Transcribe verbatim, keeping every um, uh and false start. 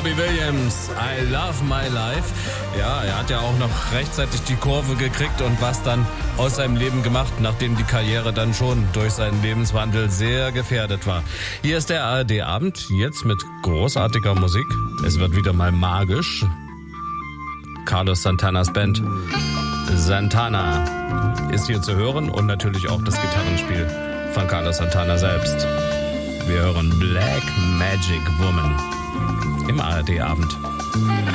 Robbie Williams, I Love My Life. Ja, er hat ja auch noch rechtzeitig die Kurve gekriegt und was dann aus seinem Leben gemacht, nachdem die Karriere dann schon durch seinen Lebenswandel sehr gefährdet war. Hier ist der A R D-Abend, jetzt mit großartiger Musik. Es wird wieder mal magisch. Carlos Santanas Band Santana ist hier zu hören und natürlich auch das Gitarrenspiel von Carlos Santana selbst. Wir hören Black Magic Woman im A R D-Abend.